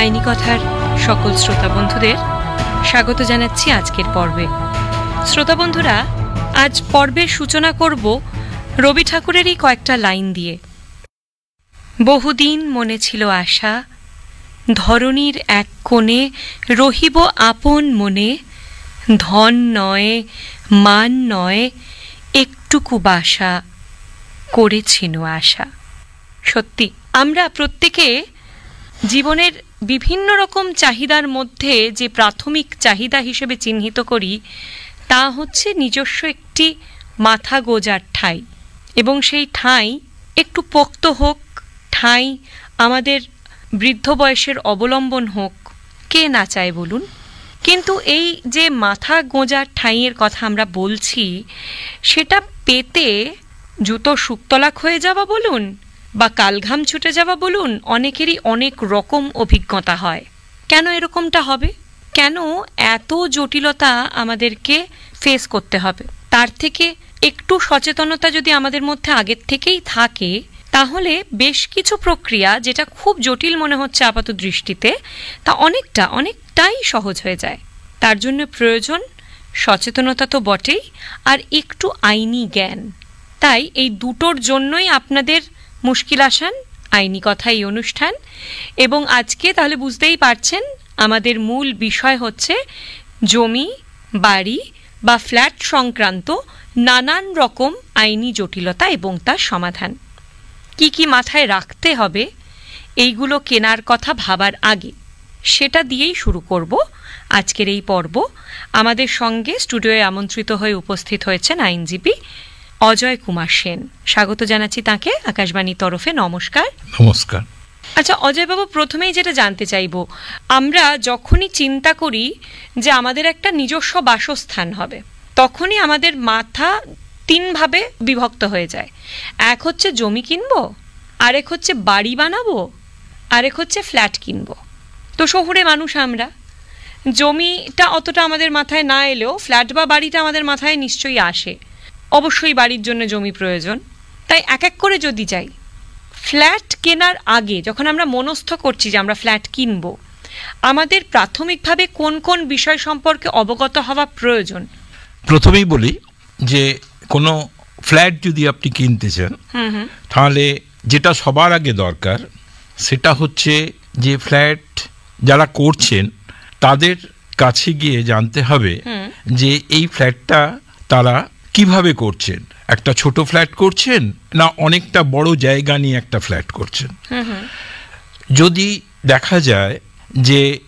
আইনি কথার সকল শ্রোতা বন্ধুদের স্বাগত জানাচ্ছি আজকের পর্বে। শ্রোতা বন্ধুরা, আজ পর্বের সূচনা করব রবি ঠাকুরেরই কয়েকটা লাইন দিয়ে। বহুদিন মনে ছিল আশা, ধরণীর এক কোণে রহিব আপন মনে, ধন নয় মান নয় একটুকু বাসা, করেছিল আশা। সত্যি আমরা প্রত্যেকে জীবনের বিভিন্ন রকম চাহিদার মধ্যে যে প্রাথমিক চাহিদা হিসেবে চিহ্নিত করি তা হচ্ছে নিজস্ব একটি মাথা গোজার ঠাঁই, এবং সেই ঠাঁই একটু পোক্ত হোক, ঠাঁই আমাদের বৃদ্ধ বয়সের অবলম্বন হোক, কে না চায় বলুন। কিন্তু এই যে মাথা গোজার ঠাঁইয়ের কথা আমরা বলছি, সেটা পেতে জুতো শুকতলাক হয়ে যাওয়া বলুন বা কালঘাম ছুটে যাওয়া বলুন, অনেকেরই অনেক রকম অভিজ্ঞতা হয়। কেন এরকমটা হবে? কেন এত জটিলতা আমাদেরকে ফেস করতে হবে? তার থেকে একটু সচেতনতা যদি আমাদের মধ্যে আগের থেকেই থাকে, তাহলে বেশ কিছু প্রক্রিয়া যেটা খুব জটিল মনে হচ্ছে আপাত দৃষ্টিতে, তা অনেকটাই সহজ হয়ে যায়। তার জন্য প্রয়োজন সচেতনতা তো বটেই, আর একটু আইনি জ্ঞান। তাই এই দুটোর জন্যই আপনাদের মুশকিল আসান আইনি কথা এই অনুষ্ঠান। এবং আজকে তাহলে বুঝতেই পারছেন আমাদের মূল বিষয় হচ্ছে জমি, বাড়ি বা ফ্ল্যাট সংক্রান্ত নানান রকম আইনি জটিলতা এবং তার সমাধান। কি কি মাথায় রাখতে হবে এইগুলো কেনার কথা ভাবার আগে, সেটা দিয়েই শুরু করব আজকের এই পর্ব। আমাদের সঙ্গে স্টুডিওয়ে আমন্ত্রিত হয়ে উপস্থিত হয়েছেন আইনজীবী অজয় কুমার সেন। স্বাগত জানাচ্ছি তাকে আকাশবাণীর তরফে। নমস্কার। নমস্কার। আচ্ছা অজয়বাবু, প্রথমেই যেটা জানতে চাইব, আমরা যখনই চিন্তা করি যে আমাদের একটা নিজস্ব বাসস্থান হবে, তখনই আমাদের মাথা তিনভাবে বিভক্ত হয়ে যায়। এক হচ্ছে জমি কিনবো, আরেক হচ্ছে বাড়ি বানাবো, আরেক হচ্ছে ফ্ল্যাট কিনবো। তো শহুরে মানুষ আমরা, জমিটা অতটা আমাদের মাথায় না এলেও ফ্ল্যাট বা বাড়িটা আমাদের মাথায় নিশ্চয়ই আসে। অবশ্যই বাড়ির জন্য জমি প্রয়োজন। তাই এক এক করে যদি যাই, ফ্ল্যাট কেনার আগে যখন আমরা মনস্থ করছি যে আমরা ফ্ল্যাট কিনবো, আমাদের প্রাথমিকভাবে কোন কোন বিষয় সম্পর্কে অবগত হওয়া প্রয়োজন? প্রথমেই বলি যে কোনো ফ্ল্যাট যদি আপনি কিনতে চান, তাহলে যেটা সবার আগে দরকার সেটা হচ্ছে যে ফ্ল্যাট যারা করছেন তাদের কাছে গিয়ে জানতে হবে যে এই ফ্ল্যাটটা তারা কিভাবে করছেন। একটা ছোট ফ্ল্যাট করছেন না অনেকটা বড় জায়গা নিয়ে একটা ফ্ল্যাট করছেন। যদি দেখা যায় যে